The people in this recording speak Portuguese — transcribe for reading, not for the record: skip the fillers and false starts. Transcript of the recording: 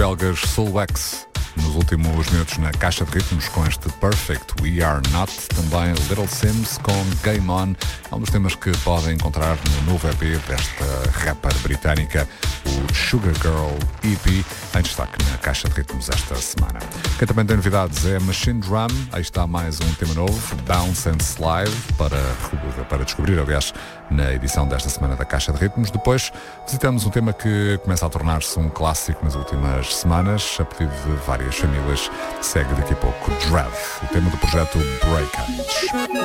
belgas Soulwax nos últimos minutos na caixa de ritmos com este Perfect We Are Not, também Little Sims com Game On, é um dos temas que podem encontrar no novo EP desta rapper britânica, o Sugar Girl EP, em destaque na caixa de ritmos esta semana. Quem também tem novidades é Machine Drum, aí está mais um tema novo, Bounce and Slide, para descobrir, aliás, na edição desta semana da Caixa de Ritmos. Depois visitamos um tema que começa a tornar-se um clássico nas últimas semanas, a pedido de várias famílias. Segue daqui a pouco Dread, o tema do projeto Breakage.